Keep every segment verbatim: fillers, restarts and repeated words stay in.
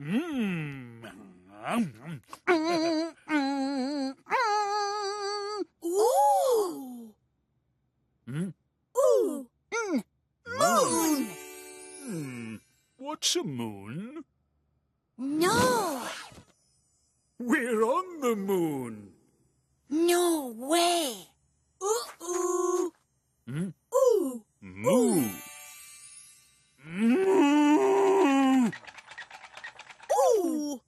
Mm. Ooh. Mm? Ooh. Mm. Moon. Mm. What's a moon? No. We're on the moon. No way. Ooh. Mm? Ooh. Moo. Moo. Ooh.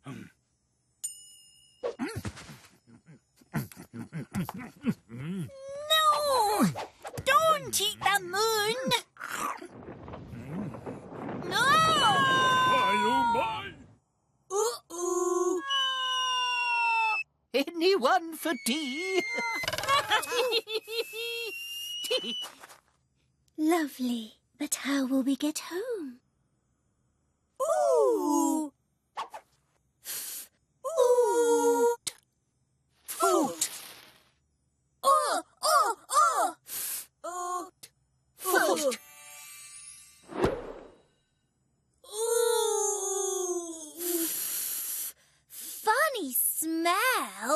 No! Don't eat the moon! No! My, oh my! Ooh-ooh! Anyone for tea? Lovely, but how will we get home? Ooh!